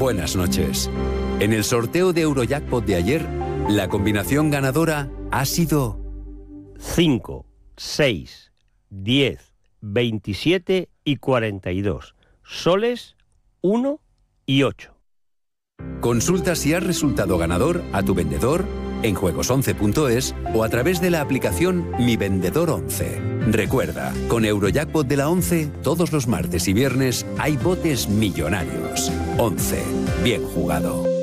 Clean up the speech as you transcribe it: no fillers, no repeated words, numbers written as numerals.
Buenas noches. En el sorteo de Eurojackpot de ayer, la combinación ganadora ha sido 5, 6, 10, 27 y 42. Soles 1 y 8. Consulta si has resultado ganador a tu vendedor en juegos11.es o a través de la aplicación Mi Vendedor 11. Recuerda, con Eurojackpot de la 11, todos los martes y viernes hay botes millonarios. 11. Bien jugado.